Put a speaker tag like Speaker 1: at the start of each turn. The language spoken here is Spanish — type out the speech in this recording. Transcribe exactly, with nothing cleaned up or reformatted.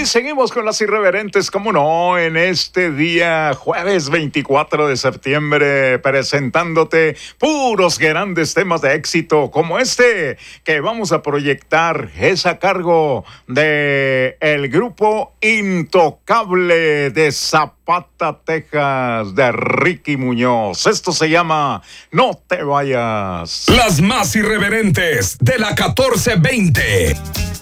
Speaker 1: Y seguimos con las irreverentes, como no, en este día, jueves veinticuatro de septiembre, presentándote puros grandes temas de éxito como este que vamos a proyectar. Es a cargo de el grupo Intocable de Zapata, Texas, de Ricky Muñoz. Esto se llama No Te Vayas.
Speaker 2: Las más irreverentes de la catorce veinte.